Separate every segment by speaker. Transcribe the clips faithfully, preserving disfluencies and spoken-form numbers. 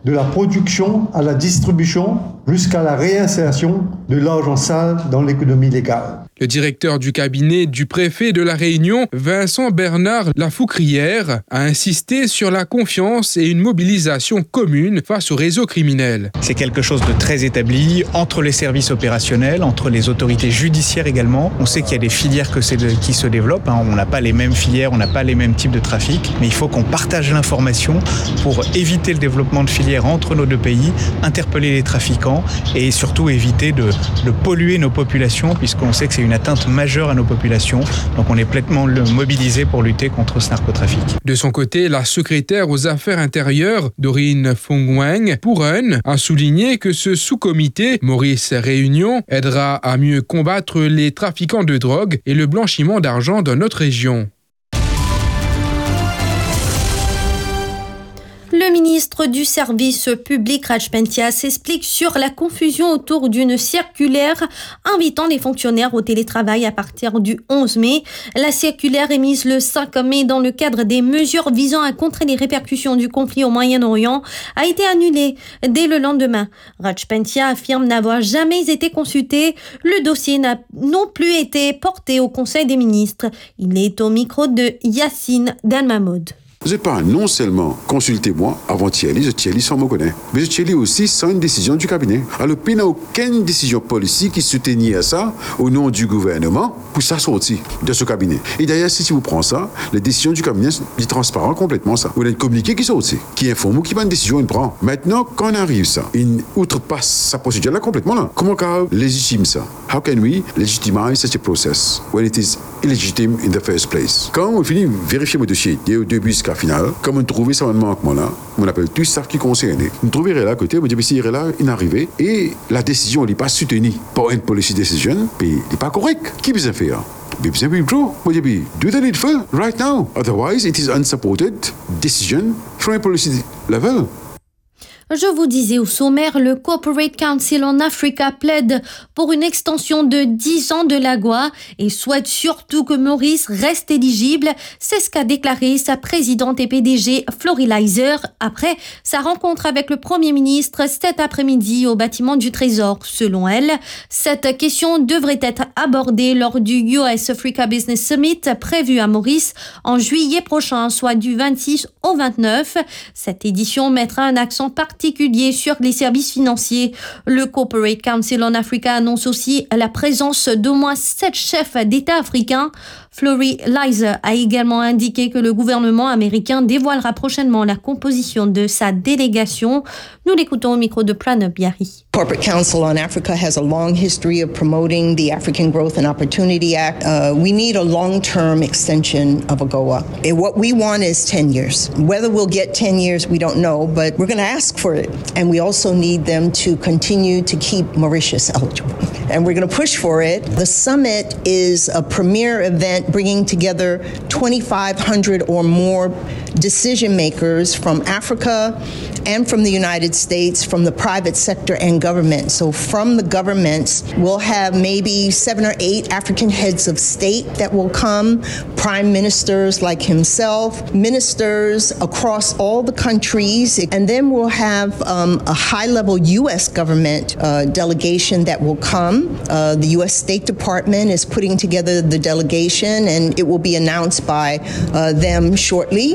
Speaker 1: de la production à la distribution jusqu'à la réinsertion de l'argent sale dans l'économie légale.
Speaker 2: Le directeur du cabinet du préfet de la Réunion, Vincent Bernard Lafoucrière, a insisté sur la confiance et une mobilisation commune face au réseau criminel.
Speaker 3: C'est quelque chose de très établi entre les services opérationnels, entre les autorités judiciaires également. On sait qu'il y a des filières que c'est de, qui se développent. Hein. On n'a pas les mêmes filières, on n'a pas les mêmes types de trafic, mais il faut qu'on partage l'information pour éviter le développement de filières entre nos deux pays, interpeller les trafiquants et surtout éviter de, de polluer nos populations, puisqu'on sait que c'est une atteinte majeure à nos populations. Donc on est pleinement mobilisé pour lutter contre ce narcotrafic.
Speaker 2: De son côté, la secrétaire aux Affaires intérieures, Dorine Fongwang Pouren, a souligné que ce sous-comité Maurice Réunion aidera à mieux combattre les trafiquants de drogue et le blanchiment d'argent dans notre région.
Speaker 4: Le ministre du Service public, Raj Pentia, s'explique sur la confusion autour d'une circulaire invitant les fonctionnaires au télétravail à partir du onze mai. La circulaire émise le cinq mai dans le cadre des mesures visant à contrer les répercussions du conflit au Moyen-Orient a été annulée dès le lendemain. Raj Pentia affirme n'avoir jamais été consulté. Le dossier n'a non plus été porté au Conseil des ministres. Il est au micro de Yacine Danmamoud.
Speaker 5: Je n'ai pas non seulement consulté moi avant Thierry, je Thierry sans me connaître, mais je Thierry aussi sans une décision du cabinet. Alors, il n'y a aucune décision politique qui soutenait ça au nom du gouvernement pour ça sortir de ce cabinet. Et d'ailleurs, si vous prenez ça, les décisions du cabinet sont transparentes complètement ça. Vous avez un communiqué qui sort, qui informe qui va une décision il prend. Maintenant, quand on arrive ça, il outrepasse sa procédure là complètement là. Comment on légitime ça? How can we legitimize such a process when it is illegitimate in the first place? Quand on finit de vérifier mon dossier, dès au début jusqu'à final, comme on trouve ça manquement là, on appelle tout ça qui concerne. On trouve là à côté, on dit si là il est arrivé et la décision n'est pas soutenue par une policy decision, puis n'est pas correct. Qui peut faire? Mais bien withdraw. What do you do the needful right now? Otherwise, it is unsupported decision from a policy level.
Speaker 4: Je vous disais au sommaire, le Corporate Council on Africa plaide pour une extension de dix ans de l'A G O A et souhaite surtout que Maurice reste éligible. C'est ce qu'a déclaré sa présidente et P D G Florie Lizer après sa rencontre avec le Premier ministre cet après-midi au bâtiment du Trésor. Selon elle, cette question devrait être abordée lors du U S Africa Business Summit prévu à Maurice en juillet prochain, soit du vingt-six au vingt-neuf. Cette édition mettra un accent particulier particulier sur les services financiers. Le Corporate Council on Africa annonce aussi la présence d'au moins sept chefs d'État africains. Florie Lizer a également indiqué que le gouvernement américain dévoilera prochainement la composition de sa délégation. Nous l'écoutons au micro de Pranab Yari.
Speaker 6: Corporate Council on Africa has a long history of promoting the African Growth and Opportunity Act. Uh, we need a long-term extension of A G O A. And what we want is ten years. Whether we'll get ten years, we don't know, but we're going to ask for it. And we also need them to continue to keep Mauritius eligible. And we're going to push for it. The summit is a premier event bringing together twenty-five hundred or more decision makers from Africa and from the United States, from the private sector and government. So from the governments, we'll have maybe seven or eight African heads of state that will come, prime ministers like himself, ministers across all the countries, and then we'll have um, a high-level U S government uh, delegation that will come. Uh, the U S State Department is putting together the delegation, and it will be announced by uh, them shortly.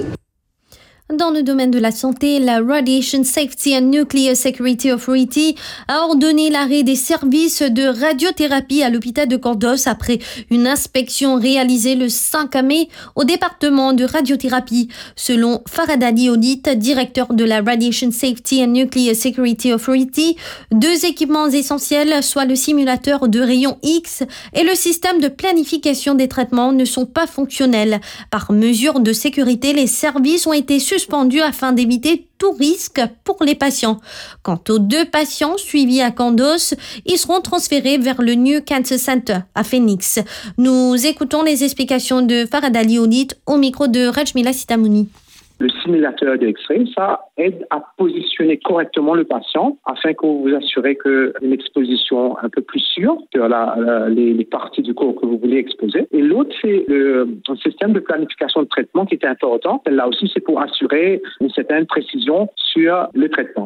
Speaker 4: Dans le domaine de la santé, la Radiation Safety and Nuclear Security Authority a ordonné l'arrêt des services de radiothérapie à l'hôpital de Cordos après une inspection réalisée le cinq mai au département de radiothérapie. Selon Farhad Ali Audit, directeur de la Radiation Safety and Nuclear Security Authority, deux équipements essentiels, soit le simulateur de rayons X et le système de planification des traitements, ne sont pas fonctionnels. Par mesure de sécurité, les services ont été suspendus afin d'éviter tout risque pour les patients. Quant aux deux patients suivis à Candos, ils seront transférés vers le New Cancer Center à Phoenix. Nous écoutons les explications de Farhad Ali Audit au micro de Rajmila Sitamouni.
Speaker 7: Le simulateur d'X-ray, ça aide à positionner correctement le patient afin que vous vous assurez qu'une exposition un peu plus sûre sur la, la, les, les parties du corps que vous voulez exposer. Et l'autre, c'est le un système de planification de traitement qui est important. Là aussi, c'est pour assurer une certaine précision sur le traitement.